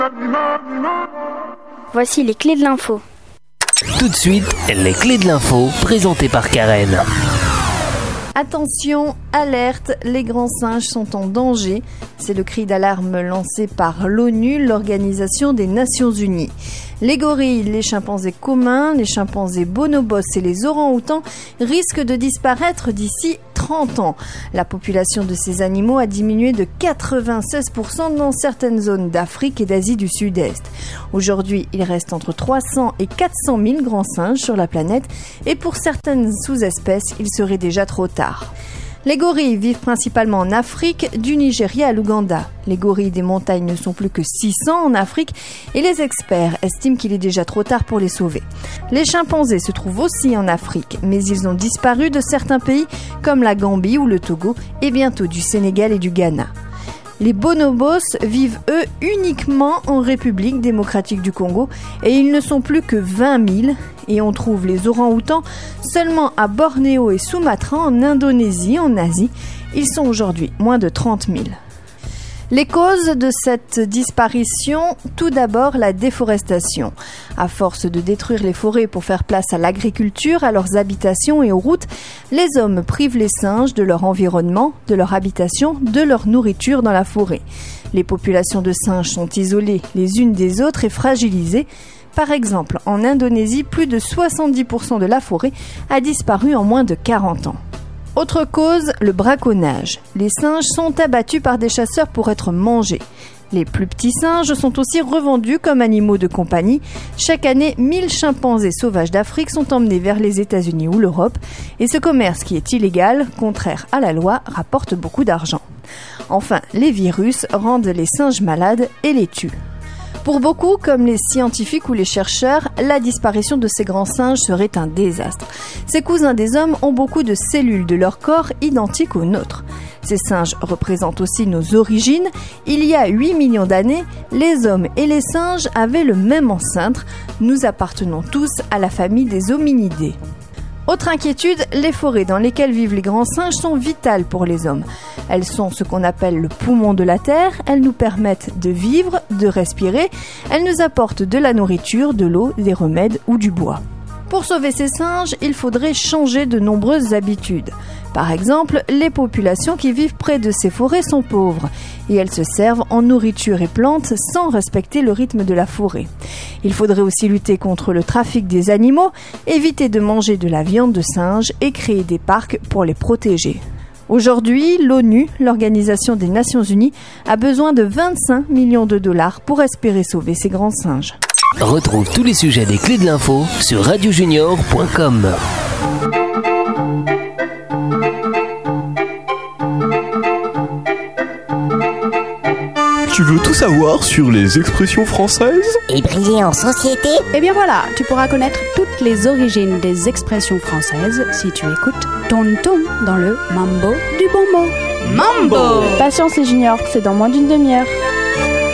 Voici les clés de l'info. Tout de suite, les clés de l'info présentées par Karen. Attention, alerte, les grands singes sont en danger. C'est le cri d'alarme lancé par l'ONU, l'Organisation des Nations Unies. Les gorilles, les chimpanzés communs, les chimpanzés bonobos et les orang-outans risquent de disparaître d'ici 30 ans. La population de ces animaux a diminué de 96% dans certaines zones d'Afrique et d'Asie du Sud-Est. Aujourd'hui, il reste entre 300 et 400 000 grands singes sur la planète et pour certaines sous-espèces, il serait déjà trop tard. Les gorilles vivent principalement en Afrique, du Nigeria à l'Ouganda. Les gorilles des montagnes ne sont plus que 600 en Afrique et les experts estiment qu'il est déjà trop tard pour les sauver. Les chimpanzés se trouvent aussi en Afrique, mais ils ont disparu de certains pays comme la Gambie ou le Togo et bientôt du Sénégal et du Ghana. Les bonobos vivent, eux, uniquement en République démocratique du Congo et ils ne sont plus que 20 000 et on trouve les orang-outans seulement à Bornéo et Sumatra en Indonésie, en Asie. Ils sont aujourd'hui moins de 30 000. Les causes de cette disparition, tout d'abord la déforestation. À force de détruire les forêts pour faire place à l'agriculture, à leurs habitations et aux routes, les hommes privent les singes de leur environnement, de leur habitation, de leur nourriture dans la forêt. Les populations de singes sont isolées les unes des autres et fragilisées. Par exemple, en Indonésie, plus de 70% de la forêt a disparu en moins de 40 ans. Autre cause, le braconnage. Les singes sont abattus par des chasseurs pour être mangés. Les plus petits singes sont aussi revendus comme animaux de compagnie. Chaque année, 1000 chimpanzés sauvages d'Afrique sont emmenés vers les États-Unis ou l'Europe. Et ce commerce qui est illégal, contraire à la loi, rapporte beaucoup d'argent. Enfin, les virus rendent les singes malades et les tuent. Pour beaucoup, comme les scientifiques ou les chercheurs, la disparition de ces grands singes serait un désastre. Ces cousins des hommes ont beaucoup de cellules de leur corps identiques aux nôtres. Ces singes représentent aussi nos origines. Il y a 8 millions d'années, les hommes et les singes avaient le même ancêtre. Nous appartenons tous à la famille des hominidés. Autre inquiétude, les forêts dans lesquelles vivent les grands singes sont vitales pour les hommes. Elles sont ce qu'on appelle le poumon de la terre, elles nous permettent de vivre, de respirer, elles nous apportent de la nourriture, de l'eau, des remèdes ou du bois. Pour sauver ces singes, il faudrait changer de nombreuses habitudes. Par exemple, les populations qui vivent près de ces forêts sont pauvres et elles se servent en nourriture et plantes sans respecter le rythme de la forêt. Il faudrait aussi lutter contre le trafic des animaux, éviter de manger de la viande de singe et créer des parcs pour les protéger. Aujourd'hui, l'ONU, l'Organisation des Nations Unies, a besoin de 25 millions de dollars pour espérer sauver ces grands singes. Retrouve tous les sujets des clés de l'info sur radiojunior.com. Tu veux tout savoir sur les expressions françaises? Et briller en société? Eh bien voilà, tu pourras connaître toutes les origines des expressions françaises si tu écoutes Tonton dans le Mambo du bon mot. Mambo! Patience les juniors, c'est dans moins d'une demi-heure.